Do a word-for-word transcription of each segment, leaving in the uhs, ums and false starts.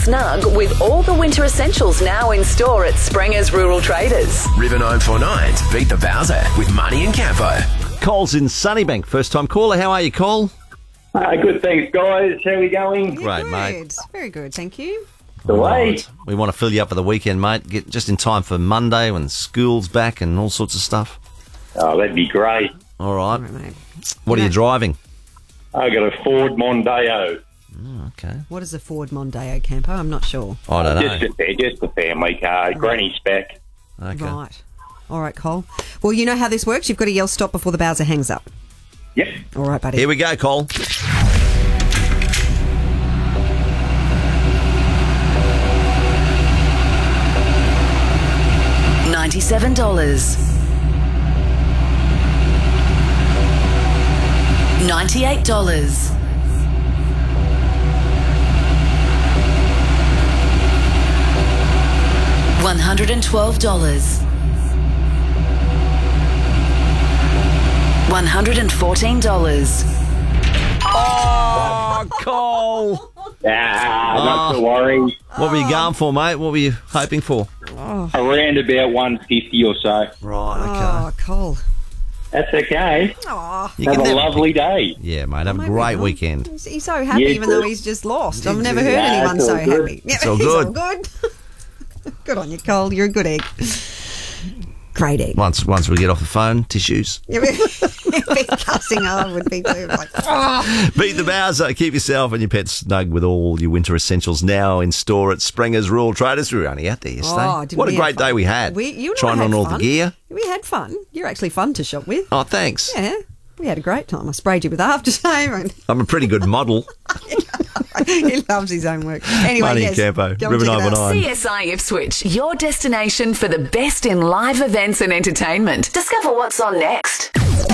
snug with all the winter essentials now in store at Sprenger's Rural Traders. River nine four nine, beat the Bowser with Money and Campo. Cole's in Sunnybank. First time caller. How are you, Cole? Uh, good, thanks, guys. How are we going? Great, good. mate. Very good, thank you. The way. Right. We want to fill you up for the weekend, mate. Get just in time for Monday when school's back and all sorts of stuff. Oh, that'd be great. All right. All right, mate. What are you driving? I got a Ford Mondeo. Oh, okay. What is a Ford Mondeo, Campo? I'm not sure. I don't Just know. a, just a family car, granny spec. Okay. Right. All right, Cole. Well, you know how this works. You've got to yell stop before the Bowser hangs up. Yep. All right, buddy. Here we go, Cole. ninety-seven dollars. ninety-eight dollars. one hundred twelve dollars. one hundred fourteen dollars. Oh, Cole. Ah, not to worry. What were you going for, mate? What were you hoping for? Around about one fifty or so. Right, Oh, Cole. That's okay. Oh, You Have can a never- lovely day. Yeah, mate. Have a maybe great not. weekend. He's, he's so happy, Yeah, even good. though he's just lost. I've never heard Yeah, anyone it's so all good. happy. Yeah, It's all he's good. all good. Good on you, Cole. You're a good egg. Great egg. Once once we get off the phone, tissues. If he's cussing, I would be too. Like, oh. Beat the Bowser. Keep yourself and your pets snug with all your winter essentials now in store at Sprenger's Rural Traders. We were only out there yesterday. Oh, didn't what a we have great fun? day we had. We, you and Trying I had on all fun. the gear. We had fun. You're actually fun to shop with. Oh, thanks. Yeah, we had a great time. I sprayed you with aftershave. I'm a pretty good model. He loves his own work. Anyway, Money yes. Campo, go and River check it nine out. one nine. C S I Ipswich, your destination for the best in live events and entertainment. Discover what's on next.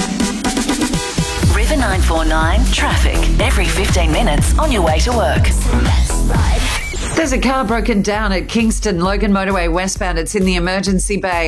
River nine four nine traffic. Every fifteen minutes on your way to work. There's a car broken down at Kingston Logan Motorway westbound. It's in the emergency bay.